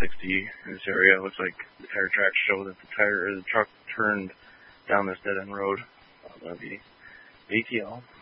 60 in this area. It looks like the tire tracks show that the truck turned down this dead-end road. That'll be ATL.